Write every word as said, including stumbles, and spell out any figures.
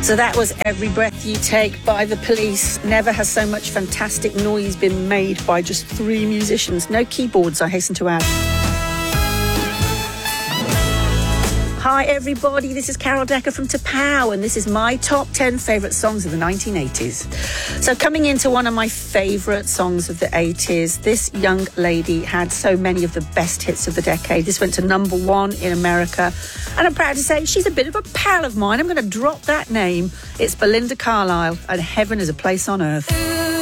So that was Every Breath You Take by The Police. Never has so much fantastic noise been made by just three musicians. No keyboards, I hasten to add. Hi everybody, this is Carol Decker from Tapow, and this is my top ten favourite songs of the nineteen eighties. So coming into one of my favourite songs of the eighties, this young lady had so many of the best hits of the decade. This went to number one in America, and I'm proud to say she's a bit of a pal of mine. I'm going to drop that name. It's Belinda Carlisle, and Heaven is a Place on Earth.